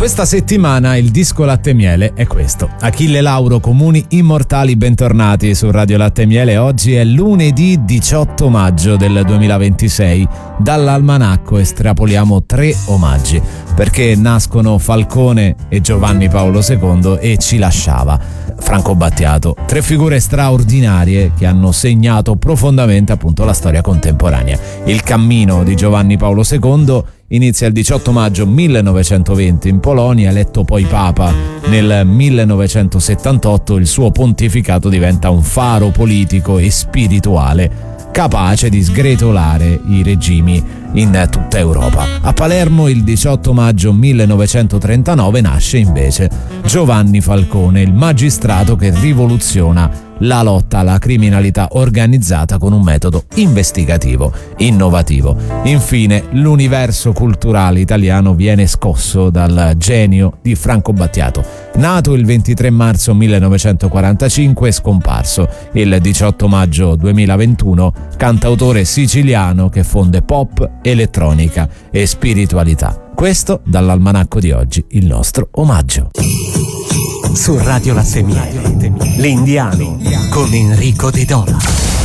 Questa settimana il disco Latte e Miele è questo. Achille Lauro, Comuni Immortali, bentornati su Radio Latte e Miele. Oggi è lunedì 18 maggio del 2026. Dall'almanacco estrapoliamo 3 omaggi, perché nascono Falcone e Giovanni Paolo II e ci lasciava Franco Battiato. 3 figure straordinarie che hanno segnato profondamente appunto la storia contemporanea. Il cammino di Giovanni Paolo II inizia il 18 maggio 1920 in Polonia, eletto poi Papa nel 1978. Il suo pontificato diventa un faro politico e spirituale capace di sgretolare i regimi in tutta Europa. A Palermo il 18 maggio 1939 nasce invece Giovanni Falcone, il magistrato che rivoluziona la lotta alla criminalità organizzata con un metodo investigativo innovativo. Infine, l'universo culturale italiano viene scosso dal genio di Franco Battiato. Nato il 23 marzo 1945, scomparso il 18 maggio 2021, cantautore siciliano che fonde pop, elettronica e spiritualità. Questo dall'almanacco di oggi, il nostro omaggio. Su Radio Latte e Miele, l'Indiano con Enrico De Dona.